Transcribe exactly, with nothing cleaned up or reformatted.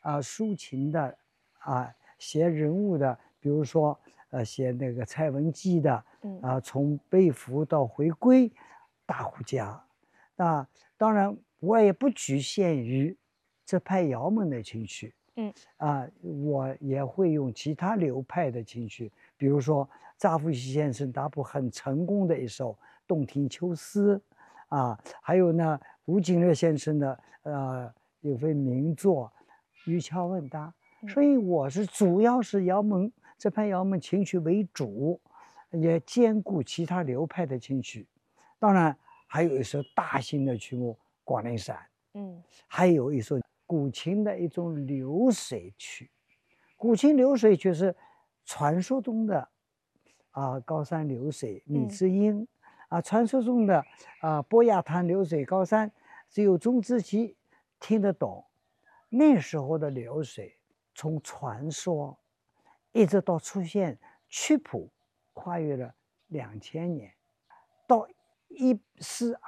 啊抒情的啊写人物的，比如说呃写那个蔡文姬的， 嗯啊从被俘到回归，大户家。那当然我也不局限于这派衙门的情绪。 嗯啊，我也会用其他流派的情绪，比如说查夫西先生他部很成功的一首《洞庭秋思》，啊，还有呢吴景略先生的呃有份名作《渔樵问答》， 嗯所以我是主要是姚门这派姚门情绪为主，也兼顾其他流派的情绪。当然还有一首大型的曲目《广陵散》， 嗯还有一首古琴的一种流水曲。古琴流水曲是传说中的啊高山流水米嗯之音，啊传说中的啊波亚滩流水高山，只有中资期听得懂。那时候的流水从传说一直到出现曲谱，跨越了两千年，到一四